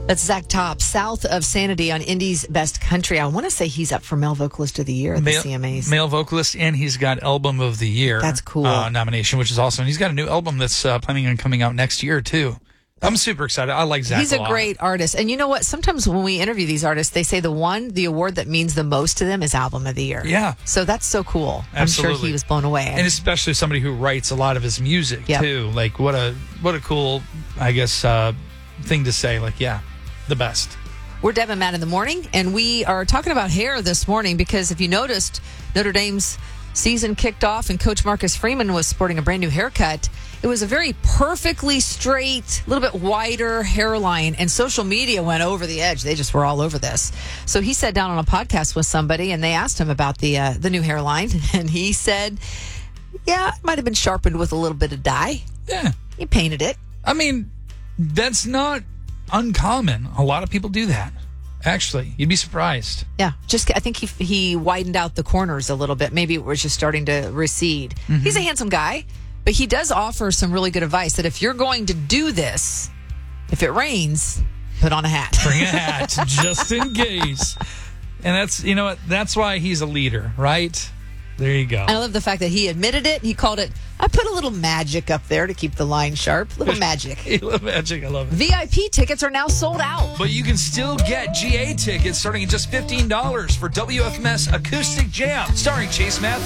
That's Zach Top, south of Sanity on Indie's Best Country. I want to say he's up for Male Vocalist of the Year at the CMAs. Male Vocalist, and he's got Album of the Year. That's cool. Nomination, which is awesome. And he's got a new album that's planning on coming out next year, too. I'm super excited. I like Zach He's a great artist. And you know what? Sometimes when we interview these artists, they say the award that means the most to them is Album of the Year. Yeah. So that's so cool. Absolutely. I'm sure he was blown away. And especially somebody who writes a lot of his music, too. Like, what a cool, I guess, thing to say. Like, yeah, the best. We're Deb and Matt in the morning, and we are talking about hair this morning because if you noticed, Notre Dame's season kicked off and Coach Marcus Freeman was sporting a brand new haircut. It was a very perfectly straight, a little bit wider hairline, and social media went over the edge. They just were all over this. So he sat down on a podcast with somebody, and they asked him about the new hairline, and he said, yeah, it might have been sharpened with a little bit of dye. Yeah. He painted it. I mean, that's not uncommon. A lot of people do that. Actually, you'd be surprised. Yeah, I think he widened out the corners a little bit. Maybe it was just starting to recede. Mm-hmm. He's a handsome guy, but he does offer some really good advice that if you're going to do this, if it rains, put on a hat. Bring a hat just in case. And that's why he's a leader, right? There you go. I love the fact that he admitted it. He called it, I put a little magic up there to keep the line sharp. Little magic. Little magic. I love it. VIP tickets are now sold out. But you can still get GA tickets starting at just $15 for WFMS Acoustic Jam, starring Chase Matthews.